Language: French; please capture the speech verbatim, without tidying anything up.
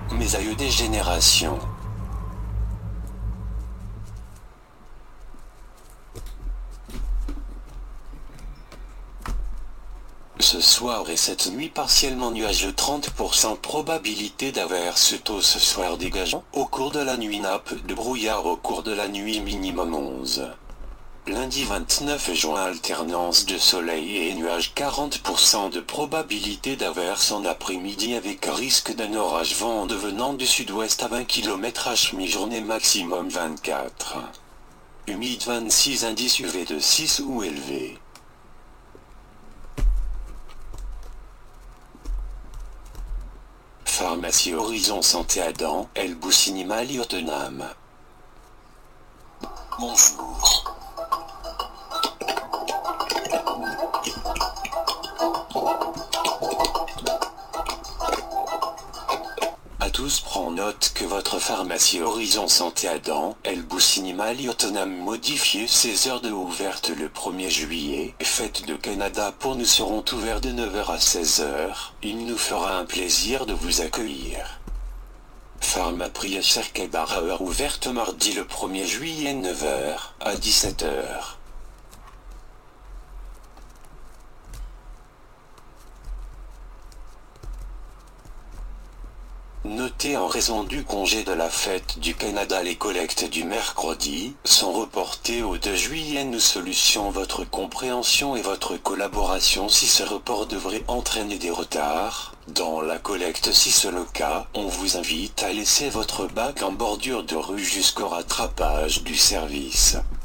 mes aïeux des générations. Ce soir et cette nuit partiellement nuageux, trente pour cent probabilité d'averse tôt ce soir dégageant. Au cours de la nuit nappe de brouillard, au cours de la nuit minimum onze. Lundi vingt-neuf juin, alternance de soleil et nuages, quarante pour cent de probabilité d'averse en après-midi avec risque d'un orage, vent devenant du sud-ouest à vingt kilomètres heure, mi-journée maximum vingt-quatre. Humide vingt-six, indice U V de six ou élevé. Pharmacie Horizon Santé Adam, El Boussinima Lyotenam. Bonjour. À tous, prend note que votre pharmacie Horizon Santé Adam, El Boussinima Lyotenam modifie ses heures de ouvertes le premier juillet. Fête de Canada pour nous seront ouverts de neuf heures à seize heures. Il nous fera un plaisir de vous accueillir. Pharmaprix Cerquebara, heure ouverte mardi le premier juillet, neuf heures à dix-sept heures. Notez, en raison du congé de la fête du Canada, les collectes du mercredi sont reportées au deux juillet. Nous sollicions votre compréhension et votre collaboration si ce report devrait entraîner des retards dans la collecte. Si c'est le cas, on vous invite à laisser votre bac en bordure de rue jusqu'au rattrapage du service.